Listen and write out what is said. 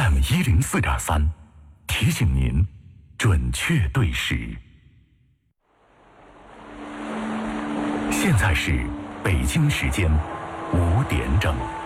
FM104.3，提醒您准确对时。现在是北京时间5点整。